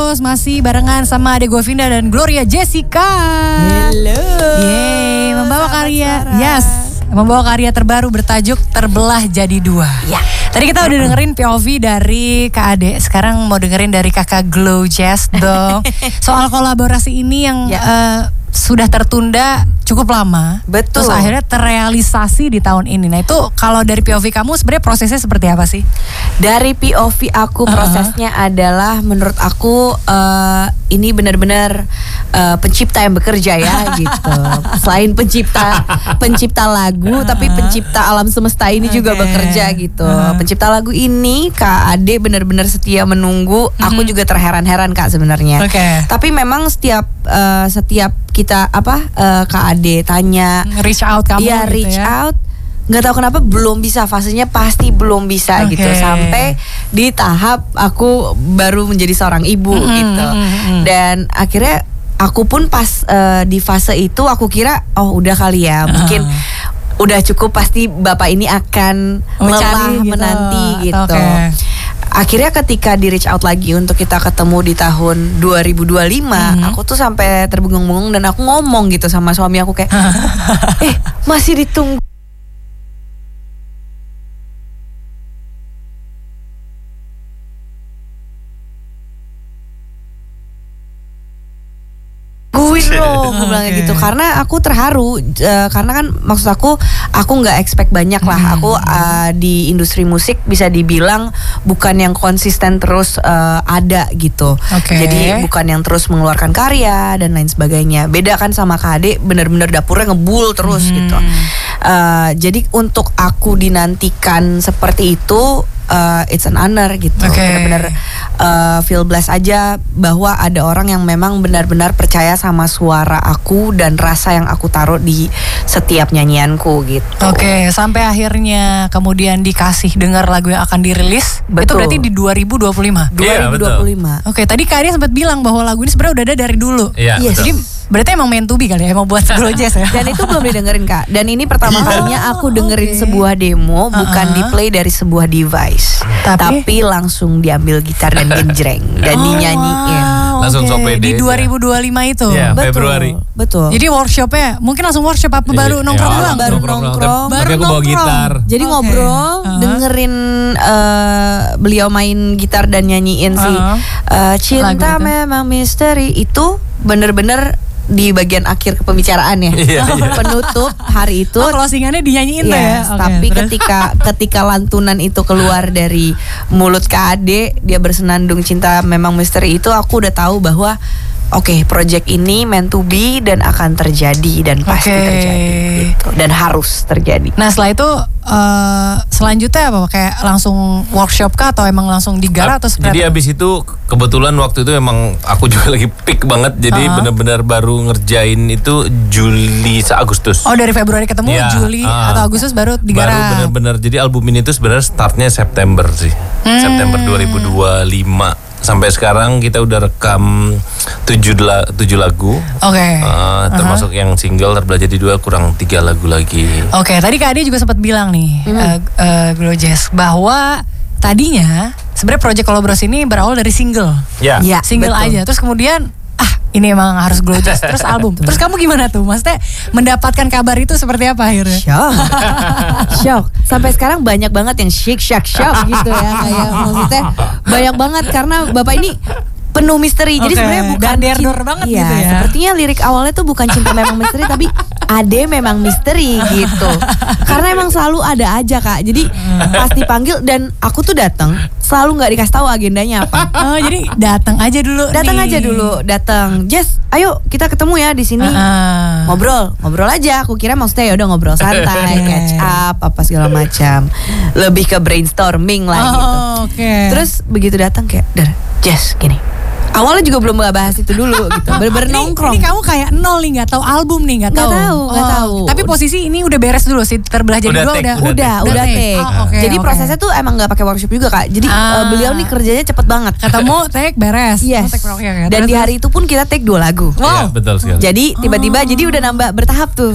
terus masih barengan sama Ade Govinda dan Gloria Jessica. Hello. Yeay, membawa karya terbaru bertajuk Terbelah Jadi Dua. Ya. Tadi kita udah dengerin POV dari Kak Ade, sekarang mau dengerin dari Kakak Glow Jazz dong. Soal kolaborasi ini yang sudah tertunda cukup lama. Betul. Terus akhirnya terrealisasi di tahun ini. Nah itu kalau dari POV kamu sebenarnya prosesnya seperti apa sih? Dari POV aku prosesnya adalah menurut aku ini benar-benar pencipta yang bekerja ya gitu. Selain pencipta lagu, tapi pencipta alam semesta ini juga bekerja gitu. Pencipta lagu ini Kak Ade benar-benar setia menunggu. Aku juga terheran-heran Kak sebenarnya. Tapi memang setiap kita Kak Ade tanya reach out kamu gitu reach out, nggak tahu kenapa belum bisa, fasenya pasti belum bisa gitu, sampai di tahap aku baru menjadi seorang ibu gitu. Dan akhirnya aku pun pas di fase itu aku kira udah kali ya, mungkin udah cukup, pasti bapak ini akan lelah gitu, menanti gitu. Akhirnya ketika di reach out lagi untuk kita ketemu di tahun 2025, aku tuh sampai terbengong-bengong dan aku ngomong gitu sama suami aku kayak, masih ditunggu. Aku bilangnya gitu karena aku terharu, karena kan maksud aku nggak expect banyak lah. Aku di industri musik bisa dibilang bukan yang konsisten terus ada gitu. Jadi bukan yang terus mengeluarkan karya dan lain sebagainya. Beda kan sama Kak Ade, benar-benar dapurnya ngebul terus gitu. Jadi untuk aku dinantikan seperti itu, it's an honor gitu. Benar-benar feel blessed aja bahwa ada orang yang memang benar-benar percaya sama suara aku dan rasa yang aku taruh di setiap nyanyianku gitu. Sampai akhirnya kemudian dikasih dengar lagu yang akan dirilis. Betul. Itu berarti di 2025. 2025. Tadi Kak Ade sempat bilang bahwa lagu ini sebenarnya udah ada dari dulu. Jadi berarti emang meant to be kali ya, emang buat Glow Jazz ya. Dan itu belum didengerin Kak. Dan ini pertama kalinya aku dengerin sebuah demo, bukan di play dari sebuah device, tapi langsung diambil gitar dan genjreng dan dinyanyiin. Langsung so pede. Di 2025 itu. Februari. Betul. Jadi workshopnya mungkin langsung workshop apa baru nongkrong doang? Baru nongkrong. Tapi aku bawa gitar. Jadi ngobrol, dengerin beliau main gitar dan nyanyiin Cinta Memang Misteri itu bener-bener di bagian akhir pembicaraan ya. Penutup hari itu. Closingannya dinyanyiin tuh ya. Tapi ketika lantunan itu keluar dari mulut Kak Ade, dia bersenandung Cinta Memang Misteri itu, aku udah tahu bahwa project ini meant to be dan akan terjadi dan pasti terjadi gitu. Dan harus terjadi. Nah setelah itu selanjutnya apa? Kayak langsung workshop kah atau emang langsung digarap atau seperti? Jadi abis itu kebetulan waktu itu emang aku juga lagi peak banget. Jadi benar-benar baru ngerjain itu Juli Agustus. Dari Februari ketemu Juli atau Agustus baru digarap. Baru benar-benar. Jadi album ini tuh sebenarnya startnya September sih. September 2025. Sampai sekarang kita udah rekam 7 lagu. Termasuk yang single Terbelah Jadi Dua, kurang 3 lagu lagi. Tadi Kak Ade juga sempat bilang nih, Glow Jazz, bahwa tadinya sebenarnya proyek kolaborasi ini berawal dari single. Single betul. Aja. Terus kemudian ini emang harus Glow Jazz, terus album. Terus kamu gimana tuh? Maksudnya mendapatkan kabar itu seperti apa akhirnya? Shock. Sampai sekarang banyak banget yang shock gitu ya. Kayak maksudnya banyak banget karena Bapak ini penuh misteri. Jadi sebenarnya bukan banget gitu ya. Sepertinya lirik awalnya tuh bukan Cinta Memang Misteri, tapi Ade Memang Misteri gitu. Karena emang selalu ada aja Kak. Jadi pas dipanggil dan aku tuh datang, selalu nggak dikasih tahu agendanya apa. Jadi datang aja dulu. Jess, ayo kita ketemu ya di sini. Ngobrol aja. Aku kira maksudnya ya udah ngobrol santai, catch up apa segala macam. Lebih ke brainstorming lah gitu. Terus begitu datang kayak, Jess gini. Awalnya juga belum bahas itu dulu gitu. Bener-bener nongkrong. Ini kamu kayak nol nih, nggak tahu album nih, nggak tahu. Tapi posisi ini udah beres dulu sih, Terbelah Jadi Dua udah take. Jadi prosesnya tuh emang nggak pakai workshop juga Kak. Jadi beliau nih kerjanya cepet banget. Ketemu take beres. Yes. Dan di hari itu pun kita take 2 lagu. Iya, betul sekali. Jadi tiba-tiba jadi udah nambah bertahap tuh.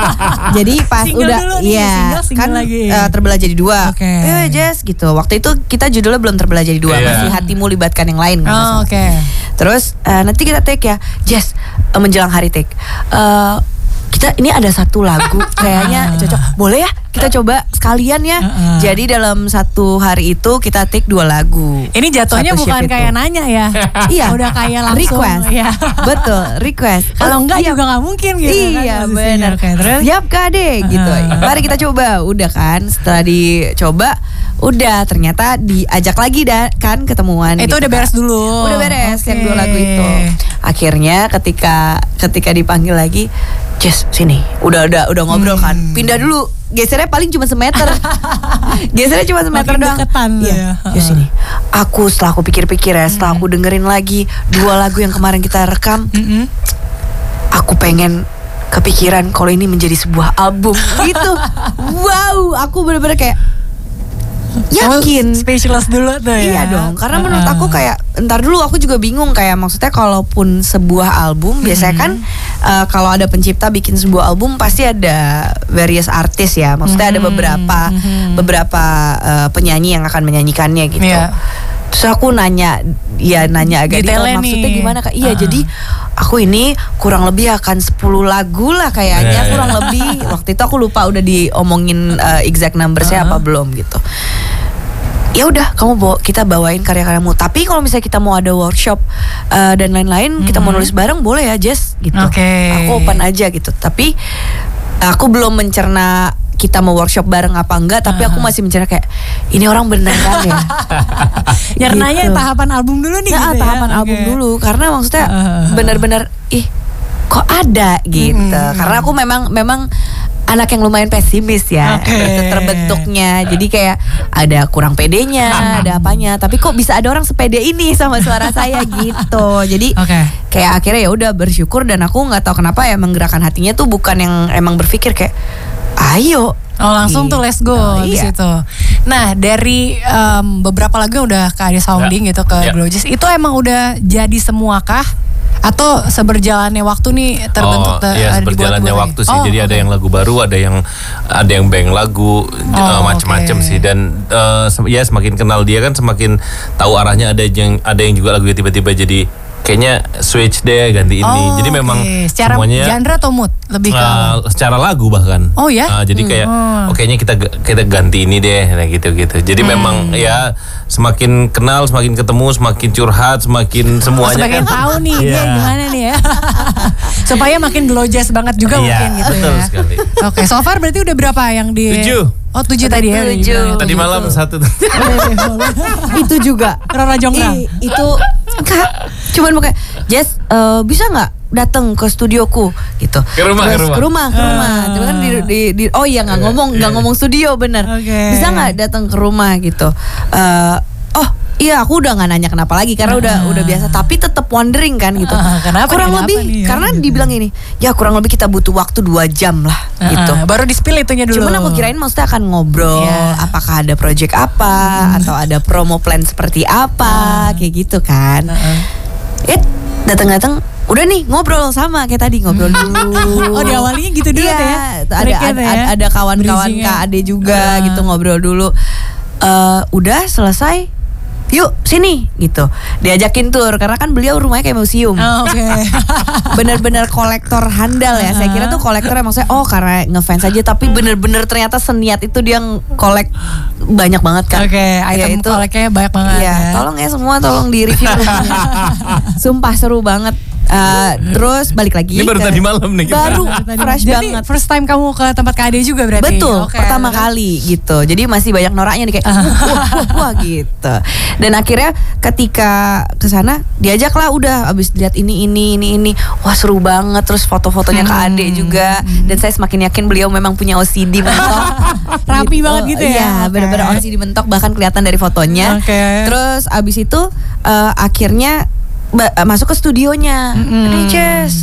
Jadi pas single udah dulu kan lagi. Terbelah Jadi Dua. Jess gitu. Waktu itu kita judulnya belum Terbelah Jadi Dua, masih Hatimu Libatkan Yang Lain. Terus nanti kita take ya, Jess, menjelang hari take. Kita ini ada satu lagu kayaknya cocok, boleh ya kita coba sekalian ya. Jadi dalam satu hari itu kita take 2 lagu. Ini jatuhnya bukan kayak nanya ya. Iya, udah kayak langsung request ya. Betul, request. Kalau enggak juga nggak mungkin gitu. Iya kan, benar. Siap Kak Ade gitu. Mari kita coba. Udah kan, setelah dicoba udah ternyata diajak lagi kan ketemuan. Itu gitu, udah beres dulu. Udah beres yang 2 lagu itu. Akhirnya ketika dipanggil lagi, Jess sini. Udah ngobrol kan. Pindah dulu. Gesernya paling cuma semeter. Gesernya cuma semeter doang. Iya. Jess sini. Setelah aku pikir-pikir ya, setelah aku dengerin lagi 2 lagu yang kemarin kita rekam, aku pengen kepikiran kalau ini menjadi sebuah album gitu. Wow, aku bener-bener kayak yakin. Speechless dulu tuh ya. Iya dong, karena menurut aku kayak entar dulu aku juga bingung, kayak maksudnya kalaupun sebuah album biasanya kan kalau ada pencipta bikin sebuah album pasti ada various artis ya. Maksudnya ada beberapa penyanyi yang akan menyanyikannya gitu. Terus aku nanya agak detail maksudnya gimana Kak? Iya, jadi aku ini kurang lebih akan 10 lagu lah kayaknya, kurang lebih. Waktu itu aku lupa udah diomongin exact numbersnya apa belum gitu. Ya udah, kita bawain karya-karyamu. Tapi kalau misalnya kita mau ada workshop dan lain-lain, kita mau nulis bareng boleh ya Jess gitu. Aku open aja gitu. Tapi aku belum mencerna kita mau workshop bareng apa enggak, tapi aku masih mencerna kayak ini orang beneran ya. Nyernanya gitu. Tahapan album dulu nih. Gitu tahapan album dulu, karena maksudnya bener-bener kok ada gitu. Karena aku memang anak yang lumayan pesimis ya, itu terbentuknya. Jadi kayak ada kurang pedenya, ada apanya. Tapi kok bisa ada orang sepede ini sama suara saya gitu. Jadi kayak akhirnya ya udah bersyukur, dan aku nggak tahu kenapa ya menggerakkan hatinya tuh bukan yang emang berpikir kayak ayo. Langsung tuh let's go di situ. Nah, dari beberapa lagu yang udah Kak Ade sounding gitu ke Glow Jazz, itu emang udah jadi semua kah? Atau seberjalannya waktu nih terbentuk seberjalannya waktu sih. Jadi ada yang lagu baru, ada yang bank lagu, macam-macam sih. Dan ya semakin kenal dia kan semakin tahu arahnya. Ada yang juga lagunya tiba-tiba jadi kayaknya switch deh, ganti ini. Jadi memang secara semuanya genre atau mood lebih ke secara lagu bahkan. Oh ya. Jadi kayak kayaknya kita ganti ini deh, nah gitu. Jadi memang ya semakin kenal, semakin ketemu, semakin curhat, semakin semuanya. Semakin tahu nih dia gimana nih ya. Supaya makin glow jazz banget juga mungkin gitu betul ya. Sekali. Oke, so far berarti udah berapa yang di 7. Oh 7 tadi ya. 7. Tadi malam 1. Itu juga Rara Jonggrang. Itu Kak, cuman mau kayak Jess, bisa nggak datang ke studioku gitu. Ke rumah. Itu kan nggak ngomong studio bener. Bisa nggak datang ke rumah gitu. Iya, aku udah nggak nanya kenapa lagi karena udah biasa, tapi tetap wondering kan gitu. Kurang lebih nih, karena dibilang ini, ya kurang lebih kita butuh waktu 2 jam lah gitu. Baru di-spill itunya dulu. Cuman aku kirain maksudnya akan ngobrol, apakah ada project apa atau ada promo plan seperti apa, kayak gitu kan. Datang-datang udah nih ngobrol sama kayak tadi, ngobrol dulu. Oh, di awalnya gitu dulu ya. Ada kawan-kawan Kak Ade juga gitu, ngobrol dulu. Udah selesai, yuk sini gitu, diajakin tur karena kan beliau rumahnya kayak museum. Bener-bener kolektor handal ya. Saya kira tuh kolektor yang maksudnya karena ngefans aja, tapi bener-bener ternyata seniat itu dia kolek banyak banget kan. Item itu koleknya banyak banget ya. Tolong ya semua, tolong di review. Sumpah seru banget. Terus balik lagi. Ini baru tadi malam nih. Baru fresh jadi, banget. First time kamu ke tempat Kak Ade juga berarti? Betul, pertama kali gitu. Jadi masih banyak noraknya nih kayak wah gitu. Dan akhirnya ketika kesana diajaklah, udah abis lihat ini. Wah seru banget. Terus foto-fotonya Kak Ade juga. Dan saya semakin yakin beliau memang punya OCD mentok. Rapi banget gitu ya? Iya, benar-benar OCD mentok, bahkan kelihatan dari fotonya. Terus abis itu akhirnya masuk ke studionya. Ini Jess,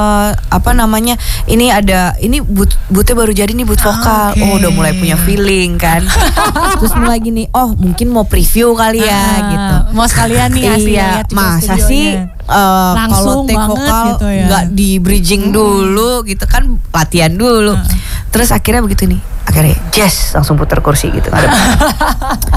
ini bootnya baru jadi nih, boot vokal. Udah mulai punya feeling kan. Terus mulai gini, mungkin mau preview kali ya gitu. Mau sekalian nih lihat masa sih kalau take vokal gitu ya, nggak di bridging dulu gitu kan, latihan dulu. Terus akhirnya begitu nih, Jess langsung putar kursi gitu.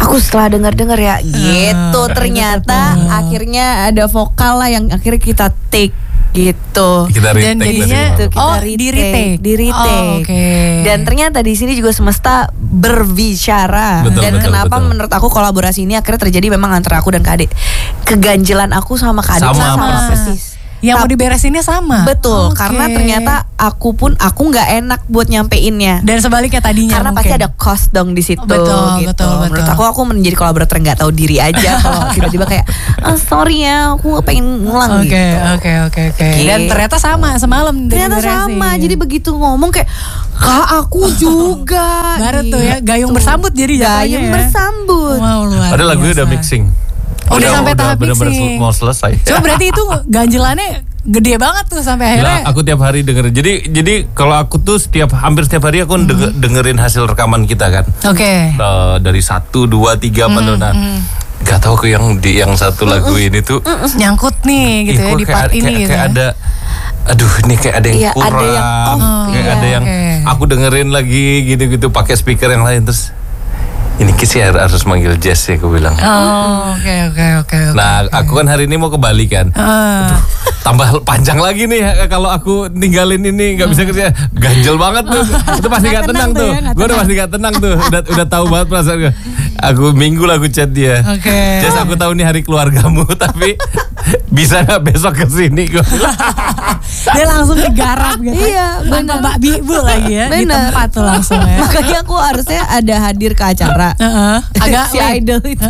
aku setelah dengar ya gitu ternyata akhirnya ada vokal lah yang akhirnya kita take gitu. Kita dan jadinya di retake. Dan ternyata di sini juga semesta berbicara. Dan kenapa menurut aku kolaborasi ini akhirnya terjadi memang antara aku dan Kak Ade. Keganjelan aku sama Kak Ade sama persis. Yang mau diberesinnya sama. Betul, karena ternyata aku nggak enak buat nyampeinnya. Dan sebaliknya tadinya karena mungkin. Pasti ada cost dong di situ. Betul. Menurut aku menjadi kolaborator nggak tahu diri aja kalau tiba-tiba kayak sorry ya, aku pengen ngulang gitu. Oke. Dan ternyata sama semalam. Ternyata sama. Jadi begitu ngomong kayak Kak aku juga. Baru tuh ya gayung bersambut jadi jatuhnya. Gayung bersambut. Wow, luar ada lagunya udah mixing. Udah sampai tahap mixing. Mau selesai. Coba berarti itu ganjelannya gede banget tuh sampai akhirnya. Aku tiap hari dengerin. Jadi kalau aku tuh hampir setiap hari aku dengerin hasil rekaman kita kan. Oke. Dari 1, 2, 3 nah. Gak tahu ke yang satu lagu ini tuh nyangkut nih gitu ya di part ini gitu. Kayak ada ini kayak ada yang kurang. Ada yang aku dengerin lagi gitu-gitu pakai speaker yang lain terus ini sih harus manggil Jess ya aku bilang. Oke. Nah, aku kan hari ini mau ke Bali kan. Tambah panjang lagi nih kalau aku ninggalin ini nggak bisa kerja. Ganjel banget tuh. Itu pasti nggak tenang tuh. Gue udah pasti nggak tenang tuh. Udah tahu banget perasaan gue. Aku minggu lah aku chat dia. Jess, aku tahu nih hari keluargamu tapi bisa nggak besok kesini gue. Dia langsung digarap gitu. Iya, benar. Mbak Bibu lagi ya di tempat tuh langsung ya. Makanya aku harusnya ada hadir ke acara. Agak si idol itu.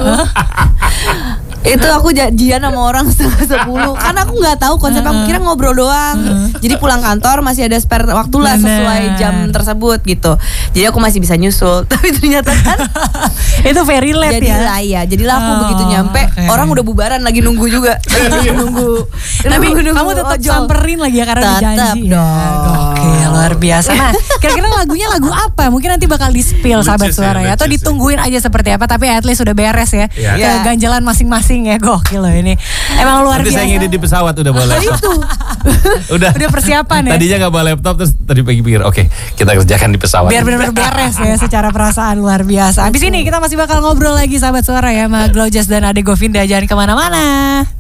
Itu aku janjian sama orang 9:30. Karena aku nggak tahu konsep, aku kira ngobrol doang. Jadi pulang kantor masih ada spare waktu lah sesuai jam tersebut gitu. Jadi aku masih bisa nyusul. Tapi ternyata kan itu very late ya. Jadilah aku begitu nyampe orang udah bubaran lagi nunggu juga. nunggu. Tapi kamu tetap samperin lagi ya karena dijanji. Oke, luar biasa. Nah, kira-kira lagunya lagu apa? Mungkin nanti bakal di-spill sahabat suara ya. Atau ditungguin aja seperti apa. Tapi at least udah beres ya. Ganjalan masing-masing ya, gokil loh ini. Emang luar biasa. Nanti saya ngedit di pesawat udah bawa laptop. Itu. udah persiapan ya. Tadinya nggak bawa laptop terus tadi pikir oke, kita kerjakan di pesawat. Biar benar-benar beres ya secara perasaan luar biasa. Habis ini kita masih bakal ngobrol lagi sahabat suara ya sama Glowjust dan Ade Govinda. Jangan kemana-mana.